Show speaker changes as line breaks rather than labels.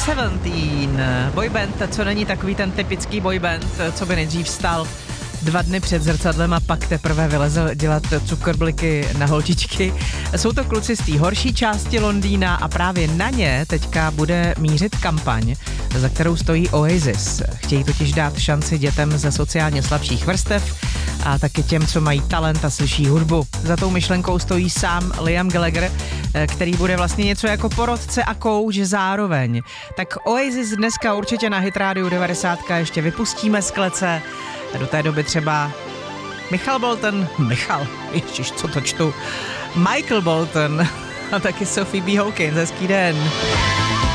Seventeen, boyband, co není takový ten typický boyband, co by nejdřív vstal 2 dny před zrcadlem a pak teprve vylezl dělat cukrbliky na holčičky. Jsou to kluci z té horší části Londýna a právě na ně teďka bude mířit kampaň, za kterou stojí Oasis. Chtějí totiž dát šanci dětem ze sociálně slabších vrstev a taky těm, co mají talent a slyší hudbu. Za tou myšlenkou stojí sám Liam Gallagher, který bude vlastně něco jako porotce a kouč zároveň. Tak Oasis dneska určitě na Hit Radio 90 ještě vypustíme z klece. A do té doby třeba Ježiš, co to čtu, Michael Bolton a taky Sophie B. Hawkins, hezký den.